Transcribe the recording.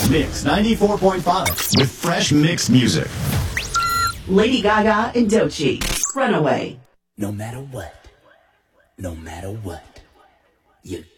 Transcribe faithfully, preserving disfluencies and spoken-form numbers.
Mix ninety-four point five with fresh mixed music. Lady Gaga and Doechii, Runaway. No matter what, no matter what, you